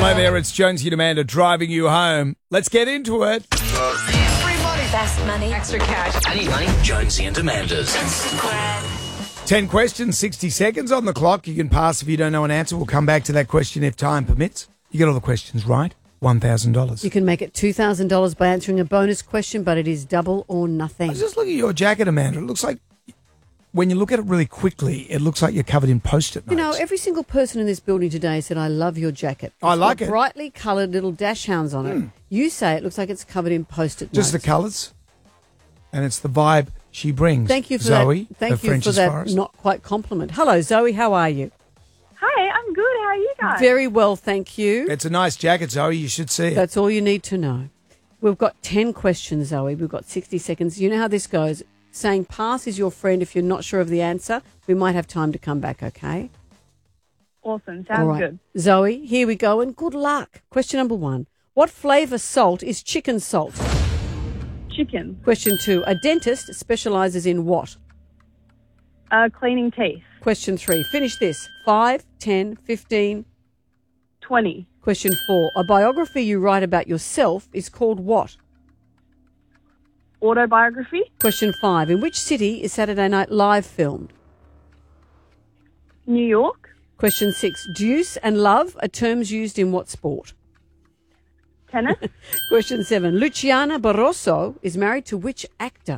Hello there, it's Jonesy and Amanda driving you home. Let's get into it. Free money. Fast money. Extra cash. I need money. Jonesy and Amanda's. 10 questions, 60 seconds on the clock. You can pass if you don't know an answer. We'll come back to that question if time permits. You get all the questions right, $1,000. You can make it $2,000 by answering a bonus question, but it is double or nothing. I just look at your jacket, Amanda. It looks like, when you look at it really quickly, it looks like you're covered in Post-it notes. You know, every single person in this building today said, I love your jacket. I like got it. Brightly coloured little dash hounds on it. You say it looks like it's covered in Post-it notes. Just the colours, and it's the vibe she brings. Thank you for Zoe, that. Thank the you for French's that Forest. not quite compliment. Hello, Zoe. How are you? Hi, I'm good. How are you guys? Very well, thank you. It's a nice jacket, Zoe. You should see it. That's all you need to know. We've got 10 questions, Zoe. We've got 60 seconds. You know how this goes. Saying pass is your friend if you're not sure of the answer. We might have time to come back, okay? Awesome. All Sounds right. good. Zoe, here we go, and good luck. Question number 1. What flavour salt is chicken salt? Chicken. Question 2. A dentist specialises in what? Cleaning teeth. Question 3. Finish this. 5, 10, 15. 20. Question 4. A biography you write about yourself is called what? Autobiography. Question 5. In which city is Saturday Night Live filmed? New York. Question 6. Deuce and love are terms used in what sport? Tennis. Question 7. Luciana Barroso is married to which actor?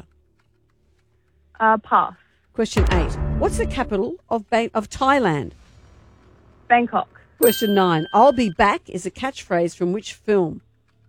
Pass. Question 8. What's the capital of Thailand? Bangkok. Question 9. I'll be back is a catchphrase from which film?